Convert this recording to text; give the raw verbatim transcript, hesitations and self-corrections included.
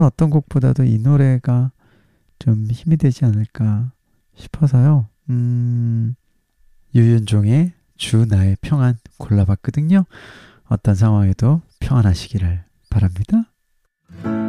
어떤 곡보다도 이 노래가 좀 힘이 되지 않을까 싶어서요. 음, 유윤종의 주 나의 평안 골라봤거든요. 어떤 상황에도 평안하시기를 바랍니다.